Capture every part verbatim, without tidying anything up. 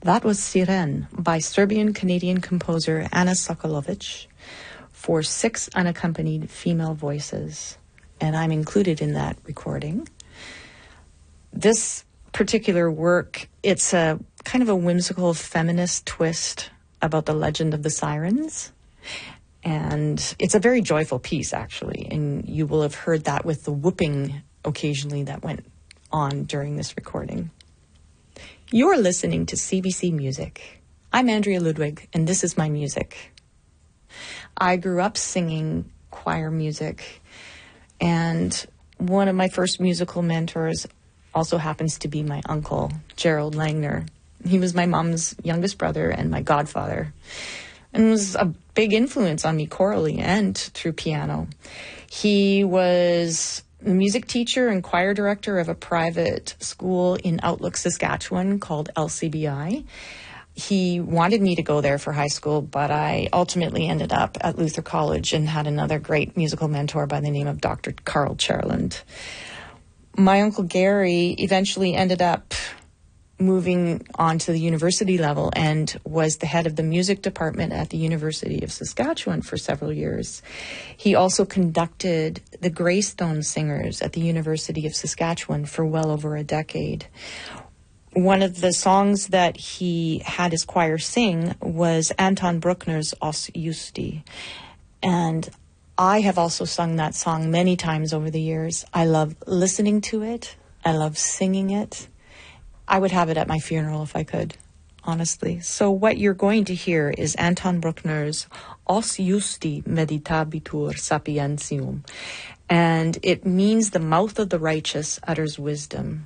That was Siren by Serbian-Canadian composer Ana Sokolovic for six unaccompanied female voices, and I'm included in that recording. This particular work, it's a kind of a whimsical feminist twist about the legend of the sirens, and it's a very joyful piece, actually, and you will have heard that with the whooping occasionally that went on during this recording. You're listening to C B C Music. I'm Andrea Ludwig, and this is my music. I grew up singing choir music, and one of my first musical mentors also happens to be my uncle, Gerald Langner. He was my mom's youngest brother and my godfather, and was a big influence on me chorally and through piano. He was the music teacher and choir director of a private school in Outlook, Saskatchewan called L C B I. He wanted me to go there for high school, but I ultimately ended up at Luther College and had another great musical mentor by the name of Doctor Carl Cherland. My Uncle Gary eventually ended up moving on to the university level and was the head of the music department at the University of Saskatchewan for several years. He also conducted the Greystone Singers at the University of Saskatchewan for well over a decade. One of the songs that he had his choir sing was Anton Bruckner's Os Justi, and I have also sung that song many times over the years. I love listening to it. I love singing it. I would have it at my funeral if I could, honestly. So what you're going to hear is Anton Bruckner's Os Justi Meditabitur Sapientium, and it means the mouth of the righteous utters wisdom.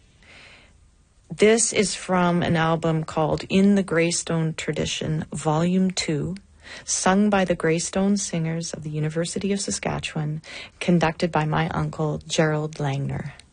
This is from an album called In the Greystone Tradition, Volume two, sung by the Greystone Singers of the University of Saskatchewan, conducted by my uncle, Gerald Langner.